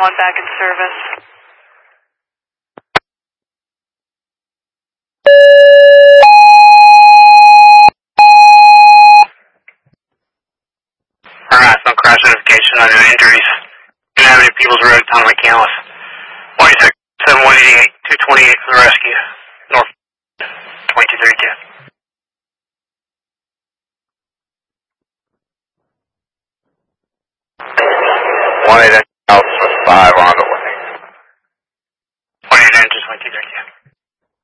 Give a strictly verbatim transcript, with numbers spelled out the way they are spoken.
one back in service. Harassment, crash notification on your injuries. You have any People's Road, Tom McCandless. one six seven one eight eight, two twenty-eight for the rescue. North twenty-two thirty-two. one eight eight Alpha five on